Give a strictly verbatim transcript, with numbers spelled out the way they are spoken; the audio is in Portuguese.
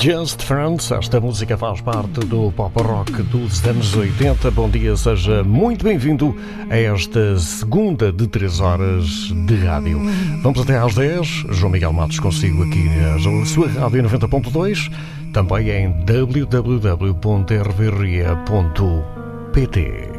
Just Friends, esta música faz parte do pop rock dos anos oitenta. Bom dia, seja muito bem-vindo a esta segunda de três horas de rádio. Vamos até às dez. João Miguel Matos consigo aqui na sua rádio noventa ponto dois, também em w w w ponto r v r i a ponto p t.